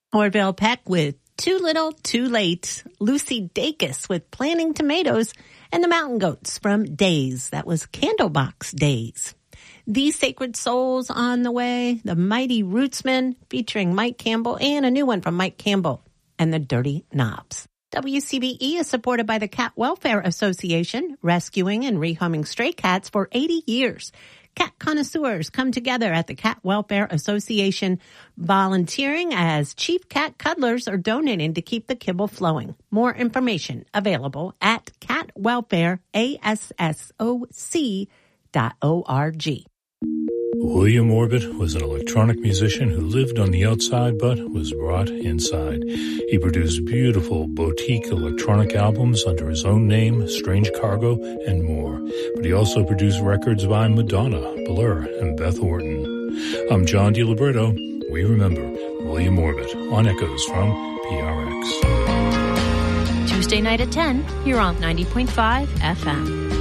Orville Peck with Too Little, Too Late. Lucy Dacus with Planting Tomatoes. And the Mountain Goats from Days. That was Candlebox Days. The Sacred Souls on the way. The Mighty Rootsmen featuring Mike Campbell and a new one from Mike Campbell and the Dirty Knobs. WCBE is supported by the Cat Welfare Association, rescuing and rehoming stray cats for 80 years. Cat connoisseurs come together at the Cat Welfare Association, volunteering as chief cat cuddlers or donating to keep the kibble flowing. More information available at catwelfareassoc.org. William Orbit was an electronic musician who lived on the outside but was brought inside. He produced beautiful boutique electronic albums under his own name, Strange Cargo, and more. But he also produced records by Madonna, Blur, and Beth Orton. I'm John DiLibretto. We remember William Orbit on Echoes from PRX. Tuesday night at 10 here on 90.5 FM.